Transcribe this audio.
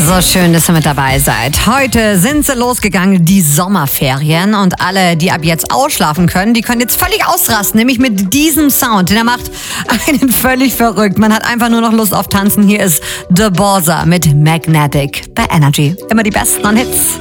So schön, dass ihr mit dabei seid. Heute sind sie losgegangen, die Sommerferien. Und alle, die ab jetzt ausschlafen können, die können jetzt völlig ausrasten. Nämlich mit diesem Sound. Der macht einen völlig verrückt. Man hat einfach nur noch Lust auf Tanzen. Hier ist The Borsa mit Magnetic bei Energy. Immer die besten Hits.